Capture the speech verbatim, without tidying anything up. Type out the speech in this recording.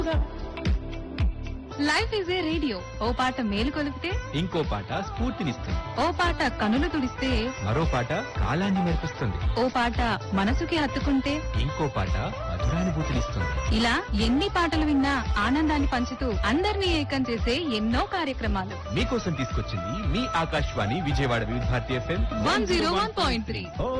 Life is a radio. ఓ పాట మేలు కొలిపితే ఇంకో పాట స్ఫూర్తినిస్తుంది. ఓ పాట కనులు తుడిస్తే మరో పాట కాలాన్ని మెరిపిస్తుంది. ఓ పాట మనసుకి హత్తుకుంటే ఇంకో పాట మధురానుభూతినిస్తుంది. ఇలా ఎన్ని పాటలు విన్నా ఆనందాన్ని పంచుతూ అందరినీ ఏకం చేసే ఎన్నో కార్యక్రమాలు మీకోసం తీసుకొచ్చింది మీ ఆకాశవాణి విజయవాడ వివిధ Bharati FM one zero one point three.